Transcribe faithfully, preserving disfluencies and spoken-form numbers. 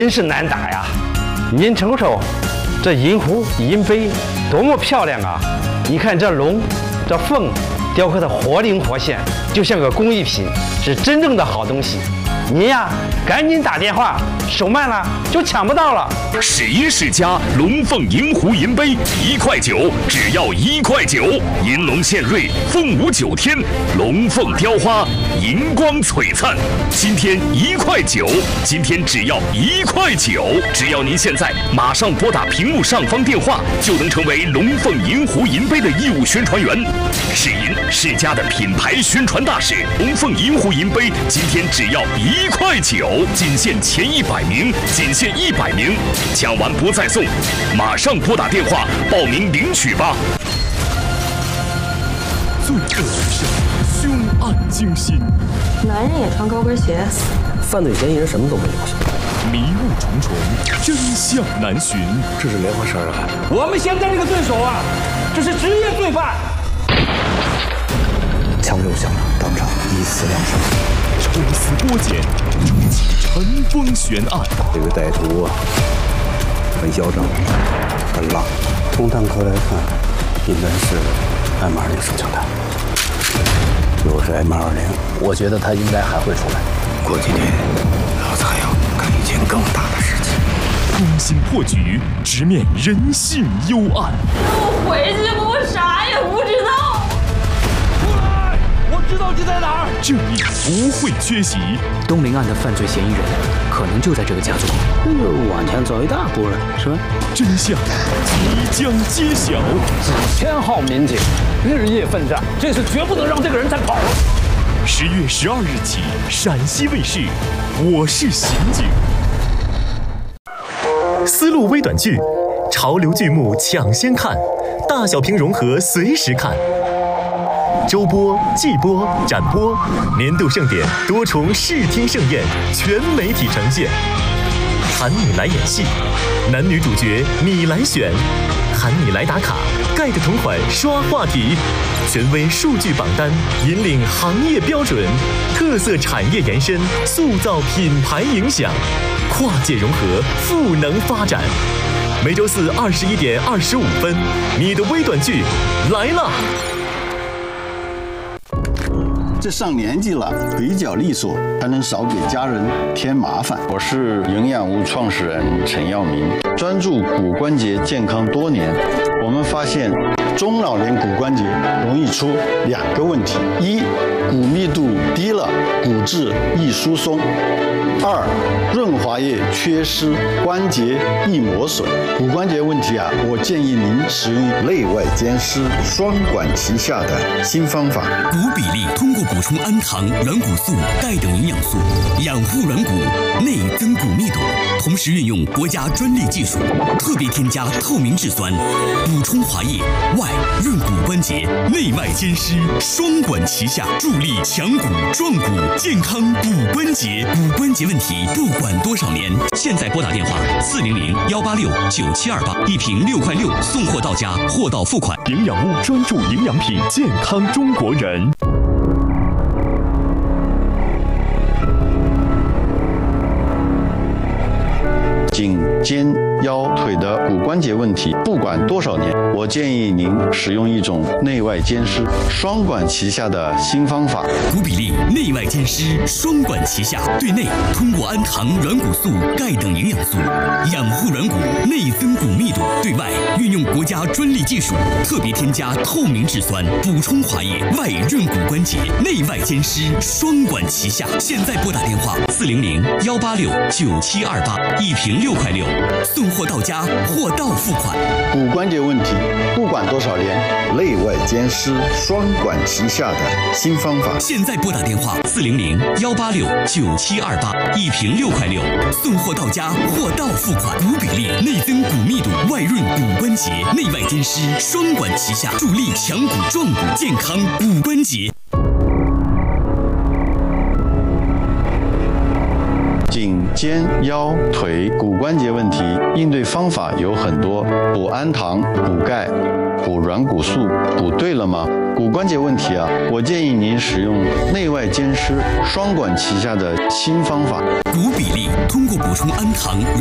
真是难打呀！您瞅瞅，这银壶、银杯多么漂亮啊！你看这龙、这凤，雕刻的活灵活现，就像个工艺品，是真正的好东西。您呀，赶紧打电话，手慢了就抢不到了。 十一世家龙凤银壶银杯一块九，只要一块九。银龙献瑞，凤舞九天，龙凤雕花，银光璀璨。今天一块九，今天只要一块九。只要您现在马上拨打屏幕上方电话，就能成为龙凤银壶银杯的义务宣传员。世银世家的品牌宣传大使，龙凤银壶银杯今天只要一块九，仅限前一百名，仅限一百名，抢完不再送，马上拨打电话报名领取吧。罪恶人生，凶案惊心， 男人也穿高跟鞋， 犯罪嫌疑人什么都没留下， 迷雾重重，真相难寻。 这是连环杀人案。 我们现在这个对手啊，这是职业罪犯。 枪六响，当场以死两伤。 抽丝剥茧，终极尘封悬案。 这个歹徒啊，很嚣张，很浪。从弹壳来看，应该是 M 二零手枪弹。又是 M 二零，我觉得他应该还会出来。过几天，老子还要干一件更大的事情。 攻心破局，直面人性幽暗。 我回去吧，我啥也不知道。 出来！我知道你在哪儿。 正义不会缺席。 东陵案的犯罪嫌疑人可能就在这个家族。 那就往前走一大步了，是吧？ 真相即将揭晓。 几千号民警日夜奋战，这次绝不能让这个人再跑了。 十月十二日起，陕西卫视《我是刑警》。思路微短剧，潮流剧目抢先看，大小屏融合随时看。周播、季播、展播，年度盛典多重视听盛宴，全媒体呈现。喊你来演戏，男女主角你来选，喊你来打卡，盖的同款刷话题，权威数据榜单引领行业标准，特色产业延伸，塑造品牌影响，跨界融合，赋能发展。每周四二十一点二十五分，你的微短剧来了。 这上年纪了，比较利索，才能少给家人添麻烦。 我是营养屋创始人陈耀明，专注骨关节健康多年。我们发现，中老年骨关节容易出两个问题：一，骨密度低了，骨质易疏松；二，润滑液缺失，关节易磨损。骨关节问题啊，我建议您使用内外兼施、双管齐下的新方法。 骨比例通过补充氨糖、软骨素、钙等营养素，养护软骨，内增骨密度。同时运用国家专利技术，特别添加透明质酸，补充滑液，外润骨关节，内外兼施，双管齐下，助力强骨壮骨，健康骨关节。骨关节问题不管多少年，现在拨打电话四零零幺八六九七二八，一瓶六块六，送货到家，货到付款。 营养屋专注营养品，健康中国人。 颈、肩、腰、腿的骨关节问题，不管多少年，我建议您使用一种内外兼施、双管齐下的新方法。 骨比例内外兼施，双管齐下，对内通过氨糖、软骨素、钙等营养素养护软骨，内增骨密度；对外运用国家专利技术，特别添加透明质酸，补充滑液，外润骨关节，内外兼施，双管齐下。现在拨打电话四零零幺八六九七二八，一瓶六块六，送货到家，货到付款。 骨关节问题不管多少年，内外兼施、双管齐下的新方法。 现在拨打电话四零零幺八六九七二八，一瓶六块六，送货到家，货到付款。骨比例内增骨密度，外润骨关节，内外兼施，双管齐下，助力强骨壮骨，健康骨关节。 颈、 肩、腰、腿骨关节问题，应对方法有很多，补氨糖、补钙、补软骨素，补对了吗？骨关节问题啊，我建议您使用内外兼施、双管齐下的新方法。 骨比例通过补充氨糖。